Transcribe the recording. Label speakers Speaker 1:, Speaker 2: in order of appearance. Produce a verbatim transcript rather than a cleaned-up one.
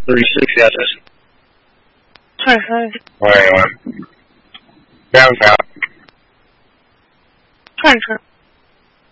Speaker 1: thirty-six, yes.
Speaker 2: Hi, hi.
Speaker 1: Where are you on? Downtown.
Speaker 2: Hi, sir.